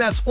Las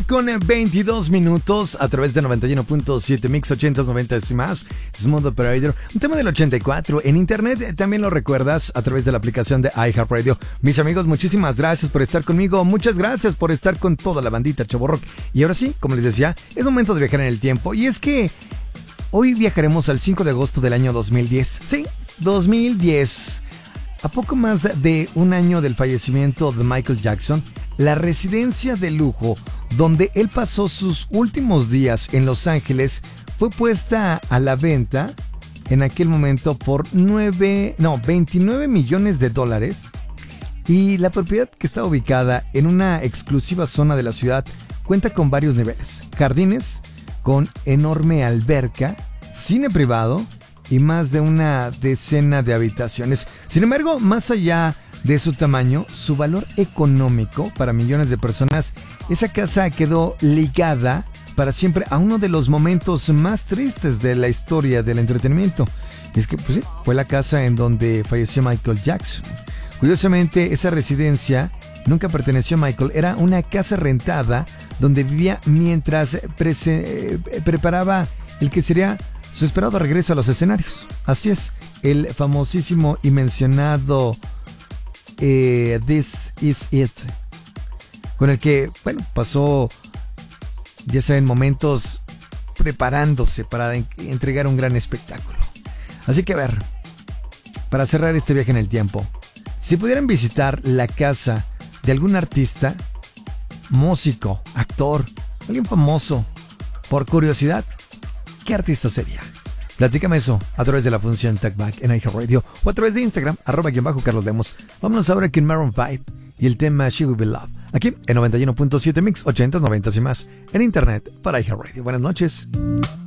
11:22 a través de 91.7 Mix 8090 y más Smooth Operator, un tema del 84 en internet, también lo recuerdas a través de la aplicación de iHeartRadio. Mis amigos, muchísimas gracias por estar conmigo, muchas gracias por estar con toda la bandita Chavo Rock. Y ahora sí, como les decía, es momento de viajar en el tiempo, y es que hoy viajaremos al 5 de agosto del año 2010. Sí, 2010. A poco más de un año del fallecimiento de Michael Jackson, la residencia de lujo donde él pasó sus últimos días en Los Ángeles fue puesta a la venta en aquel momento por 29 millones de dólares, y la propiedad, que está ubicada en una exclusiva zona de la ciudad, cuenta con varios niveles, jardines con enorme alberca, cine privado y más de una decena de habitaciones. Sin embargo, más allá de su tamaño, su valor económico para millones de personas, esa casa quedó ligada para siempre a uno de los momentos más tristes de la historia del entretenimiento. Es que, pues sí, fue la casa en donde falleció Michael Jackson. Curiosamente, esa residencia nunca perteneció a Michael, era una casa rentada donde vivía mientras preparaba el que sería su esperado regreso a los escenarios. Así es, el famosísimo y mencionado This Is It, con el que, bueno, pasó, ya saben, momentos preparándose para entregar un gran espectáculo. Así que, a ver, para cerrar este viaje en el tiempo, si pudieran visitar la casa de algún artista, músico, actor, alguien famoso, por curiosidad, ¿qué artista sería? Platícame eso a través de la función Talkback en iHeartRadio o a través de Instagram, @Carlos Lemos. Vámonos ahora con Maroon 5 y el tema She Will Be Loved, aquí en 91.7 Mix 80, 90 y más, en internet para iHeartRadio. Buenas noches.